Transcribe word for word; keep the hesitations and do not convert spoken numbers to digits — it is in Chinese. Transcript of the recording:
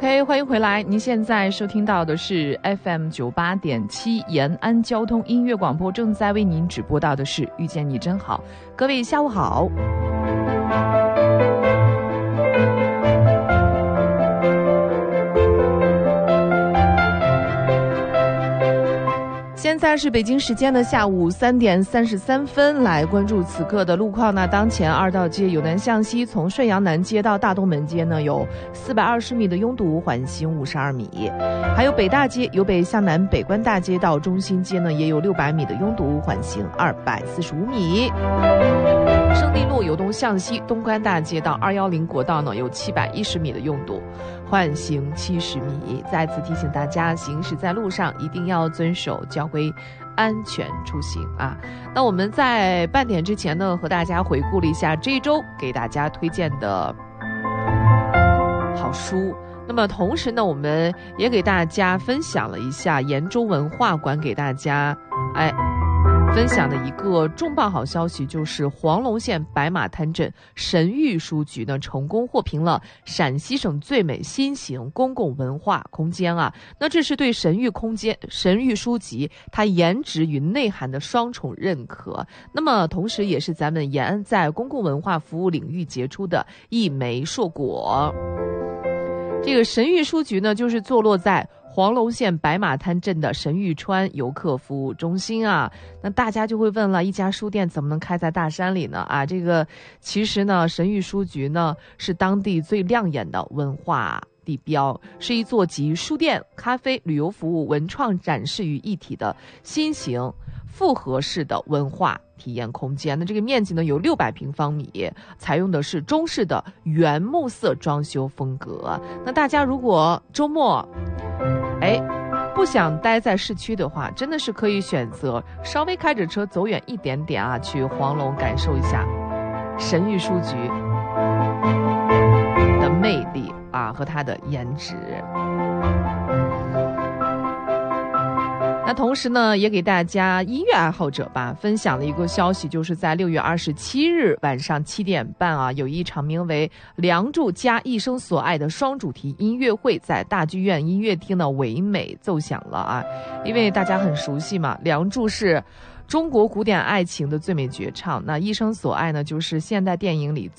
OK， 欢迎回来。您现在收听到的是 F M 九八点七延安交通音乐广播，正在为您直播到的是遇见你真好。各位下午好。现在是北京时间的下午三点三十三分，来关注此刻的路况呢。当前二道街由南向西，从顺阳南街到大东门街呢，有四百二十米的拥堵，缓行五十二米；还有北大街由北向南，北关大街到中心街呢，也有六百米的拥堵，缓行二百四十五米。胜地路由东向西，东关大街到二一零国道呢，有七百一十米的拥堵，缓行七十米。再次提醒大家，行驶在路上一定要遵守交规，安全出行啊！那我们在半点之前呢，和大家回顾了一下这一周给大家推荐的好书。那么同时呢，我们也给大家分享了一下延州文化馆给大家哎分享的一个重磅好消息，就是黄龙县白马滩镇神域书局呢成功获评了陕西省最美新型公共文化空间啊。那这是对神域空间、神域书籍它颜值与内涵的双重认可。那么同时也是咱们延安在公共文化服务领域杰出的一枚硕果。这个神域书局呢，就是坐落在黄龙县白马滩镇的神域川游客服务中心啊。那大家就会问了，一家书店怎么能开在大山里呢？啊，这个其实呢，神域书局呢是当地最亮眼的文化地标，是一座集书店、咖啡、旅游服务、文创展示于一体的新型复合式的文化体验空间。那这个面积呢有六百平方米，采用的是中式的原木色装修风格。那大家如果周末哎不想待在市区的话，真的是可以选择稍微开着车走远一点点啊，去黄龙感受一下神域书局的魅力啊和它的颜值。那同时呢，也给大家音乐爱好者吧分享了一个消息，就是在六月二十七日晚上七点半啊，有一场名为《梁祝加一生所爱》的双主题音乐会在大剧院音乐厅的唯美奏响了啊。因为大家很熟悉嘛，梁祝是中国古典爱情的最美绝唱，那一生所爱呢，就是现代电影里